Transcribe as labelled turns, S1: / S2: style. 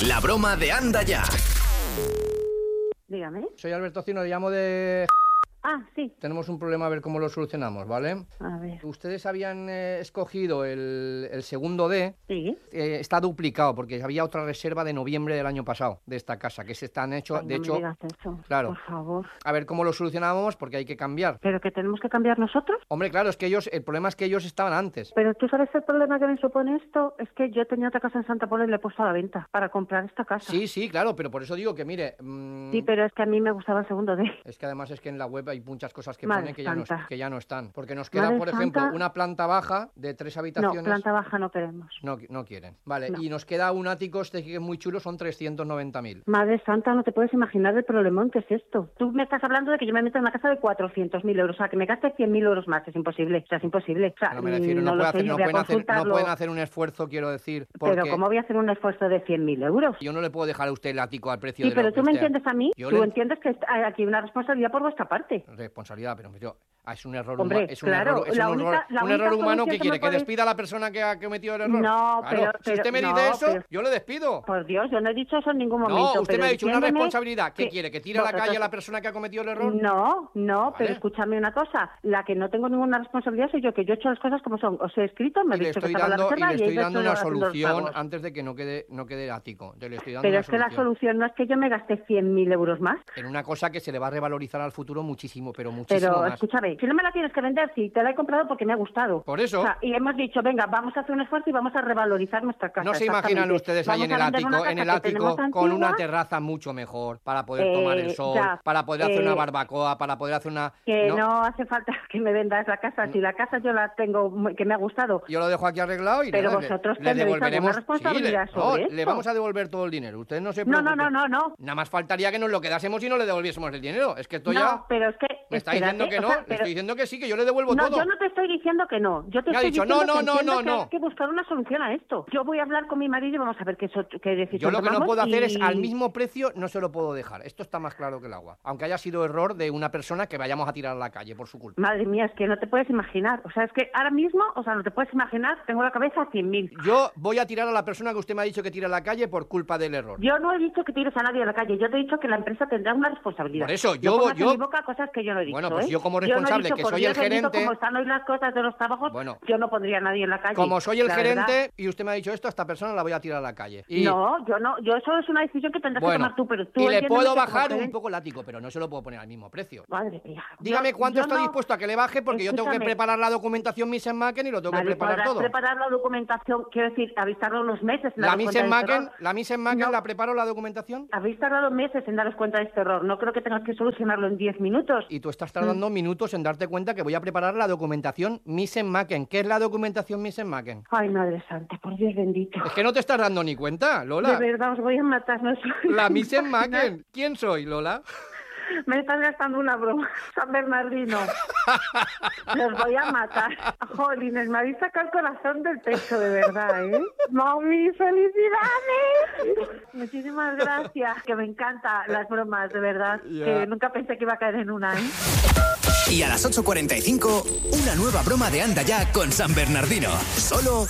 S1: La broma de Anda Ya.
S2: Dígame.
S3: Soy Alberto Cino, le llamo de...
S2: Ah, sí.
S3: Tenemos un problema, a ver cómo lo solucionamos, ¿vale?
S2: A ver.
S3: Ustedes habían escogido el segundo D.
S2: Sí.
S3: Está duplicado porque había otra reserva de noviembre del año pasado de esta casa, que se están hecho,
S2: Ay,
S3: de
S2: no
S3: hecho...
S2: me digas eso,
S3: claro.
S2: por favor.
S3: A ver cómo lo solucionábamos porque hay que cambiar.
S2: ¿Pero que tenemos que cambiar nosotros?
S3: Hombre, claro, es que el problema es que ellos estaban antes.
S2: Pero tú sabes el problema que me supone esto, es que yo tenía otra casa en Santa Pola y le he puesto a la venta para comprar esta casa.
S3: Sí, claro, pero por eso digo que, mire...
S2: Sí, pero es que a mí me gustaba el segundo D.
S3: Es que además es que en la web hay muchas cosas que
S2: Madre
S3: ponen que
S2: santa.
S3: ya no están. Porque nos queda,
S2: Madre
S3: por ejemplo,
S2: santa.
S3: una planta baja de 3 habitaciones.
S2: No, planta baja no queremos.
S3: No quieren. Vale,
S2: No.
S3: y nos queda un ático este que es muy chulo, son 390.000.
S2: Madre santa, no te puedes imaginar el problemón que es esto. Tú me estás hablando de que yo me meto en una casa de 400.000 euros, o sea, que me gaste 100.000 euros más, es imposible. O sea, es imposible. O sea,
S3: No me refiero, no,
S2: lo sé, yo voy a
S3: pueden
S2: consultarlo.
S3: hacer un esfuerzo, quiero decir. Porque
S2: Pero ¿cómo voy a hacer un esfuerzo de 100.000 euros?
S3: yo no le puedo dejar a usted el ático al precio
S2: Sí,
S3: de
S2: pero
S3: lo que
S2: tú me
S3: usted-
S2: entiendes a mí.
S3: Yo
S2: Tú
S3: le-
S2: entiendes que hay aquí una responsabilidad por vuestra parte.
S3: Responsabilidad, pero es un error
S2: Hombre,
S3: humano. Es un
S2: claro,
S3: error, es
S2: la
S3: un
S2: única-
S3: error,
S2: la
S3: un
S2: única
S3: error humano
S2: solución
S3: que
S2: que
S3: quiere
S2: me
S3: que
S2: podéis-
S3: despida a la persona que ha cometido el error.
S2: No,
S3: Claro, si usted me dice eso,
S2: pero-
S3: yo le despido.
S2: Por Dios, yo no he dicho eso en ningún momento.
S3: No, usted
S2: pero
S3: me ha dicho una
S2: entiéndeme
S3: responsabilidad. ¿Qué
S2: que-
S3: quiere? ¿Que tire a la calle a la persona que ha cometido el error?
S2: No,
S3: Vale.
S2: pero escúchame una cosa. La que no tengo ninguna responsabilidad soy yo, que yo he hecho las cosas como son. Os he escrito, me
S3: Y
S2: he
S3: le
S2: dicho que
S3: estoy
S2: estaba la
S3: dando,
S2: reserva
S3: y
S2: y
S3: le
S2: he
S3: estoy
S2: ido
S3: dando una
S2: haciendo los
S3: solución
S2: pagos.
S3: antes de que no quede ático. Le estoy dando
S2: Pero
S3: una
S2: es que la solución no es que yo me gaste 100.000 euros más.
S3: en una cosa que se le va a revalorizar al futuro muchísimo, pero muchísimo
S2: Pero
S3: más.
S2: escúchame, si no me la tienes que vender, si te la he comprado porque me ha gustado.
S3: Por eso.
S2: O sea, y hemos dicho, venga, vamos a hacer un esfuerzo y vamos a revalorizar nuestra casa.
S3: ¿No se imaginan
S2: exactamente.
S3: ustedes ahí
S2: Vamos
S3: en el
S2: a vender una
S3: ático,
S2: casa que tenemos
S3: con una
S2: antigua,
S3: terraza mucho mejor para poder tomar el sol,
S2: ya,
S3: para poder hacer una barbacoa, para poder hacer una...
S2: que no hace falta que me vendas la casa. Si la casa yo la tengo, que me ha gustado.
S3: Yo lo dejo aquí arreglado y
S2: Pero
S3: nada,
S2: vosotros
S3: le
S2: tendréis
S3: devolveremos...
S2: alguna responsabilidad
S3: Sí,
S2: sobre
S3: le
S2: esto.
S3: vamos a devolver todo el dinero. Usted no se
S2: No,
S3: preocupe.
S2: no.
S3: Nada más faltaría que nos lo quedásemos y no le devolviésemos el dinero. Es que esto
S2: No,
S3: ya...
S2: pero es que...
S3: Me está
S2: espérate,
S3: diciendo que
S2: o
S3: no,
S2: sea,
S3: le
S2: pero-
S3: estoy diciendo que sí, que yo le devuelvo
S2: No,
S3: todo.
S2: yo no te estoy diciendo que no. Yo te
S3: Me ha
S2: estoy
S3: dicho,
S2: diciendo
S3: no,
S2: que entiendo que
S3: no.
S2: hay que buscar una solución a esto. Yo voy a hablar con mi marido y vamos a ver qué decisión
S3: Yo lo que no
S2: tomamos
S3: puedo hacer
S2: y-
S3: es al mismo precio, no se lo puedo dejar. Esto está más claro que el agua. Aunque haya sido error de una persona que vayamos a tirar a la calle por su culpa.
S2: Madre mía, es que no te puedes imaginar. O sea, es que ahora mismo, no te puedes imaginar, tengo la cabeza a 100.000.
S3: Yo voy a tirar a la persona que usted me ha dicho que tire a la calle por culpa del error.
S2: Yo no he dicho que tires a nadie a la calle, yo te he dicho que la empresa tendrá una responsabilidad.
S3: Por eso,
S2: No pongas en mi boca cosas que yo no he dicho.
S3: Bueno, pues yo como
S2: no he
S3: responsable,
S2: dicho,
S3: que
S2: por
S3: soy
S2: Dios
S3: el
S2: bendito,
S3: gerente...
S2: Como están hoy las cosas de los trabajos,
S3: Bueno,
S2: yo no pondría a nadie en la calle.
S3: como soy el
S2: la
S3: gerente
S2: verdad.
S3: y usted me ha dicho esto, a esta persona la voy a tirar a la calle. Y,
S2: No, yo eso es una decisión que tendrás que
S3: bueno,
S2: tomar tú, pero tú
S3: y le
S2: entiéndeme
S3: puedo
S2: que como
S3: bajar un
S2: gerente-
S3: poco el ático, pero no se lo puedo poner al mismo precio.
S2: Madre mía.
S3: Dígame cuánto está
S2: no-
S3: dispuesto a que le baje, porque yo tengo que
S2: Escúchame.
S3: preparar la documentación Misen-Macken y lo tengo que
S2: Vale,
S3: preparar
S2: podrás
S3: todo.
S2: preparar la documentación, quiero decir, habéis tardado unos meses en
S3: La
S2: daros cuenta de este error.
S3: Misen-Macken
S2: No.
S3: la preparo la documentación.
S2: Habéis tardado meses en daros cuenta de este error. No creo que tengas que solucionarlo en 10 minutos.
S3: Y tú estás tardando minutos en darte cuenta que voy a preparar la documentación Misen-Macken. ¿Qué es la documentación Misen-Macken?
S2: Ay, Madre Santa, por Dios bendito.
S3: Es que no te estás dando ni cuenta, Lola.
S2: De verdad, os voy a matar. No soy-
S3: La Misen-Macken. ¿Quién soy, Lola?
S2: Me estás gastando una broma. San Bernardino. Los voy a matar. Jolines, me habéis sacado el corazón del pecho, de verdad, ¿eh? ¡Mami, felicidades! Muchísimas gracias. Que me encantan las bromas, de verdad.
S3: Ya.
S2: Que nunca pensé que iba a caer en una, ¿eh?
S1: Y a las 8:45, una nueva broma de Anda Ya con San Bernardino. Solo